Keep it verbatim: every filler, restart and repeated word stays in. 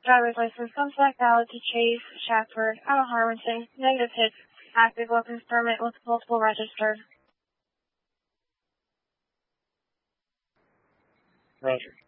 Driver's license, Comstock Valley to Chase, Shackford, out of Harmonton, negative hits, active weapons permit with multiple registered. Roger.